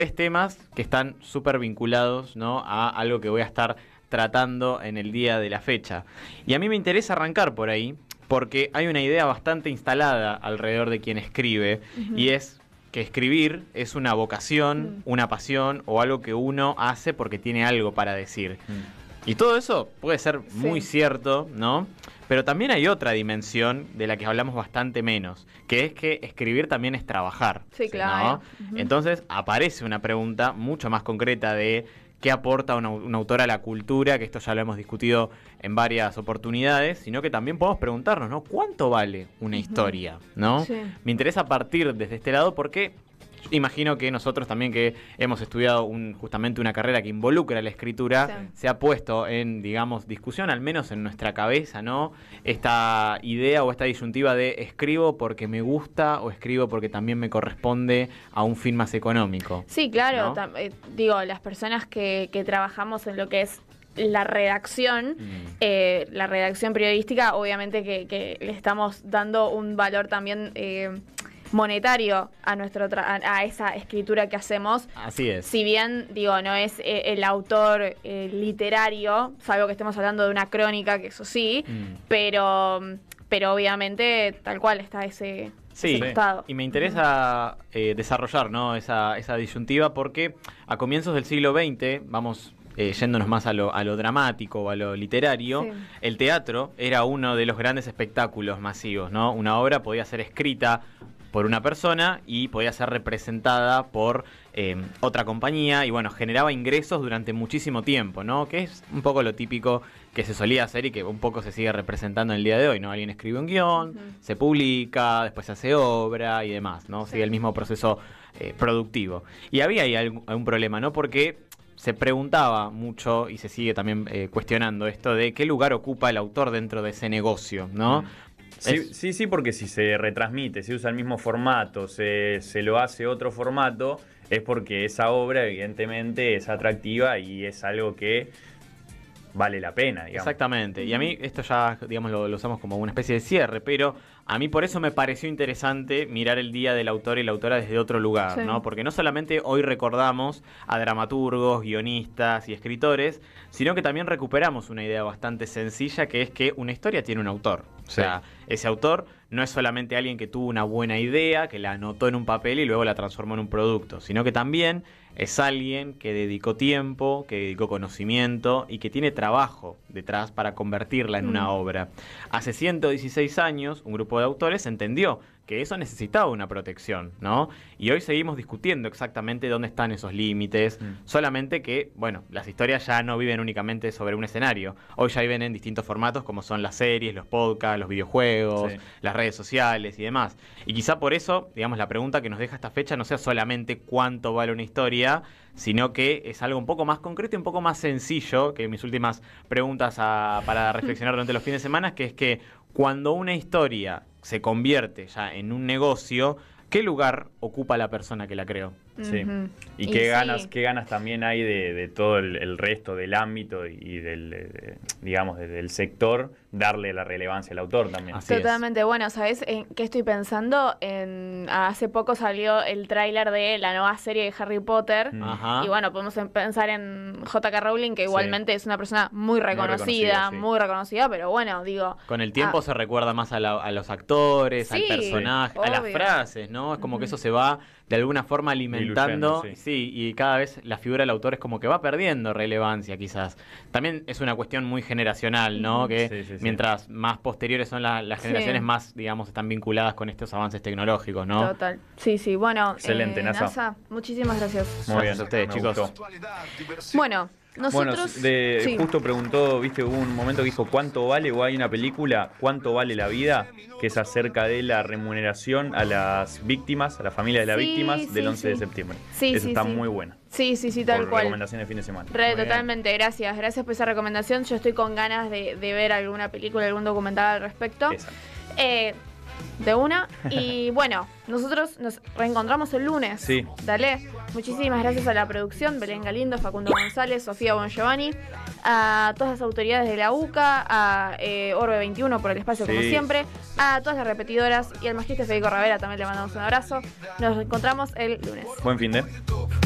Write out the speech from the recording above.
temas que están súper vinculados, ¿no?, a algo que voy a estar tratando en el día de la fecha. Y a mí me interesa arrancar por ahí, porque hay una idea bastante instalada alrededor de quien escribe, y es que escribir es una vocación, una pasión o algo que uno hace porque tiene algo para decir. Y todo eso puede ser muy cierto, ¿no? Pero también hay otra dimensión de la que hablamos bastante menos, que es que escribir también es trabajar. Sí, claro. ¿No? Entonces aparece una pregunta mucho más concreta de qué aporta un autor a la cultura, que esto ya lo hemos discutido en varias oportunidades, sino que también podemos preguntarnos, ¿no?, ¿cuánto vale una historia? ¿No? Sí. Me interesa partir desde este lado porque imagino que nosotros también, que hemos estudiado justamente una carrera que involucra la escritura, se ha puesto en, digamos, discusión, al menos en nuestra cabeza, ¿no?, esta idea o esta disyuntiva de escribo porque me gusta o escribo porque también me corresponde a un fin más económico. Sí, claro. ¿No? Digo, las personas que trabajamos en lo que es la redacción periodística, obviamente que le estamos dando un valor también monetario a esa escritura que hacemos. Así es. Si bien, digo, no es el autor literario, salvo que estemos hablando de una crónica, que eso sí, pero obviamente tal cual está ese costado. Y me interesa desarrollar, ¿no?, esa disyuntiva, porque a comienzos del siglo XX, vamos yéndonos más a lo dramático o a lo literario, el teatro era uno de los grandes espectáculos masivos, ¿no? Una obra podía ser escrita por una persona y podía ser representada por otra compañía, y bueno, generaba ingresos durante muchísimo tiempo, ¿no? Que es un poco lo típico que se solía hacer y que un poco se sigue representando en el día de hoy, ¿no? Alguien escribe un guión, se publica, después se hace obra y demás, ¿no? Sigue el mismo proceso productivo. Y había ahí algún problema, ¿no? Porque se preguntaba mucho, y se sigue también cuestionando esto de qué lugar ocupa el autor dentro de ese negocio, ¿no? Sí, porque si se retransmite, se usa el mismo formato, se lo hace otro formato, es porque esa obra evidentemente es atractiva y es algo que vale la pena, digamos. Exactamente. Y a mí esto ya, digamos, lo usamos como una especie de cierre, pero a mí por eso me pareció interesante mirar el día del autor y la autora desde otro lugar, ¿no? Porque no solamente hoy recordamos a dramaturgos, guionistas y escritores, sino que también recuperamos una idea bastante sencilla, que es que una historia tiene un autor. O sea, ese autor no es solamente alguien que tuvo una buena idea, que la anotó en un papel y luego la transformó en un producto, sino que también es alguien que dedicó tiempo, que dedicó conocimiento y que tiene trabajo detrás para convertirla en una obra. Hace 116 años, un grupo de autores entendió que eso necesitaba una protección, ¿no? Y hoy seguimos discutiendo exactamente dónde están esos límites, solamente que, bueno, las historias ya no viven únicamente sobre un escenario. Hoy ya viven en distintos formatos, como son las series, los podcasts, los videojuegos, las redes sociales y demás. Y quizá por eso, digamos, la pregunta que nos deja esta fecha no sea solamente cuánto vale una historia, sino que es algo un poco más concreto y un poco más sencillo, que mis últimas preguntas para reflexionar durante los fines de semana, que es que cuando una historia se convierte ya en un negocio, ¿qué lugar ocupa la persona que la creó? Sí. Y qué ganas también hay de todo el resto del ámbito y digamos, del sector, darle la relevancia al autor también. Totalmente. Bueno, ¿sabes en qué estoy pensando? Hace poco salió el tráiler de la nueva serie de Harry Potter. Y bueno, podemos pensar en J.K. Rowling, que igualmente es una persona muy reconocida, pero bueno, digo... Con el tiempo se recuerda más a los actores, al personaje, a las frases, ¿no? Es como que eso se va de alguna forma alimentando, y cada vez la figura del autor es como que va perdiendo relevancia, quizás. También es una cuestión muy generacional, ¿no? Que mientras más posteriores son las generaciones, más, digamos, están vinculadas con estos avances tecnológicos, ¿no? Total. Sí, bueno. Excelente, NASA, muchísimas gracias. Muy bien, gracias a ustedes, chicos. Bueno, nosotros... Justo preguntó, viste, hubo un momento que dijo ¿cuánto vale? O hay una película, ¿Cuánto vale la vida? Que es acerca de la remuneración a las víctimas, a la familia de las víctimas del 11 de septiembre. Eso está muy buena. Sí, tal cual. Recomendación de fin de semana. Totalmente, gracias por esa recomendación. Yo estoy con ganas de ver alguna película, algún documental al respecto. De una. Y bueno, nosotros nos reencontramos el lunes. Dale. Muchísimas gracias a la producción, Belén Galindo, Facundo González, Sofía Bongiovanni, a todas las autoridades de la UCA, a Orbe 21 por el espacio como siempre, a todas las repetidoras y al magíster Federico Ravera también le mandamos un abrazo. Nos encontramos el lunes. Buen fin de